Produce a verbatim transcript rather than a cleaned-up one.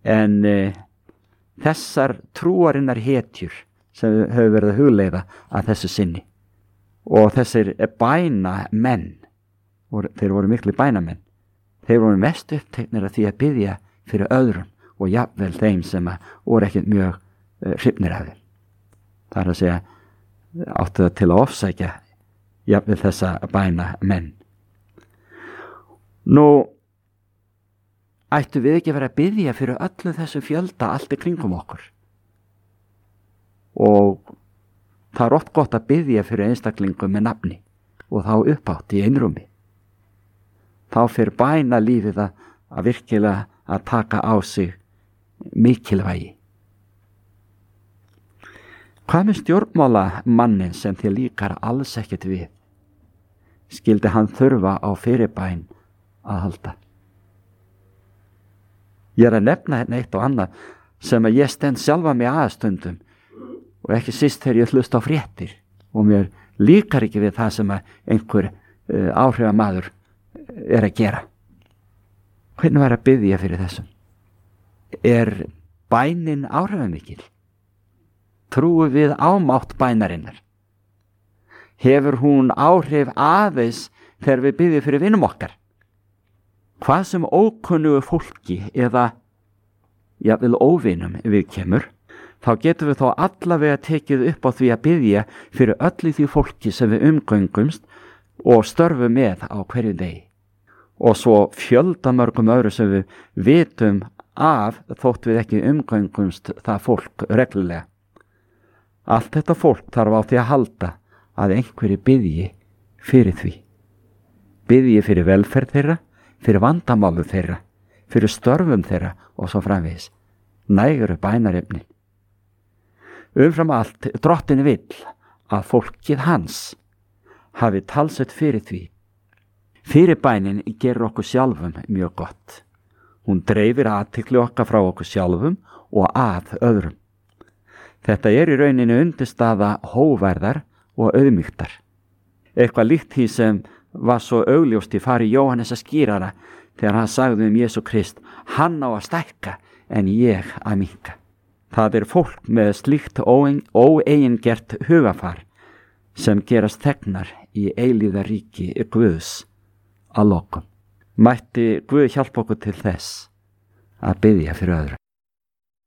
En uh, þessar trúarinnar hetjur sem hefur verið að hugleiða að þessu sinni og þessir bæna menn, þeir voru miklu bænamenn, þeir voru mest uppteknir að því að biðja fyrir öðrum og jafnvel þeim sem voru ekkert mjög uh, hrifnir af þeim. Það er að segja, áttu það til að ofsækja jafnvel þessa bæna menn. Nú, ættu við ekki að vera að biðja fyrir öllu þessu fjölda allt í kringum okkur? Og það er oft gott að biðja fyrir einstaklingum með nafni og þá uppátt í einrúmi. Þá fyrir bæna lífið að, að virkilega að taka á sig mikilvægi. Hvað með stjórnmála mannin sem þér líkar alls ekkert við? Skildi hann þurfa á fyrirbæn að halda? Ég er að nefna hérna eitt og annað sem að ég stend sjálfa mig aðstundum og ekki síst þegar ég hlusta á fréttir og mér líkar ekki við það sem að einhver uh, áhrifamaður er að gera. Hvernig var að biðja fyrir þessum? Er bænin áhrifamikil? Trúum við ámátt bænarinnar? Hefur hún áhrif aðeins þegar við biðjum fyrir vinum okkar? Hvað sem ókunnugu fólki eða jafnvel óvinum við kemur, þá getum við þó allavega tekið upp á því að biðja fyrir öllu því fólki sem við umgöngumst og störfum með á hverju degi. Og svo fjöldamörgum öðru sem við vitum af þótt við ekki umgöngumst það fólk reglulega. Allt þetta fólk þarf á því að halda að einhverju biðji fyrir því. Biðji fyrir velferð þeirra, fyrir vandamálu þeirra, fyrir störfum þeirra og svo framvegis. Næguru bænarefnin. Umfram allt, Drottinn vill að fólkið hans hafi talsett fyrir því. Fyrirbænin gerur okkur sjálfum mjög gott. Hún dreifir athygli okkar frá okkur sjálfum og að öðrum. Þetta er í rauninni undirstaða hógværðar og auðmýktar. Eitthvað líkt því sem var svo augljóst í fari Jóhannesa skýrara þegar hann sagði um Jesú Krist, hann á að stækka en ég að minnka. Það er fólk með slíkt óeigingert hugafar sem gerast þegnar í eilíða ríki Guðs að lokum. Mætti Guð hjálpa okkur til þess að biðja fyrir öðru.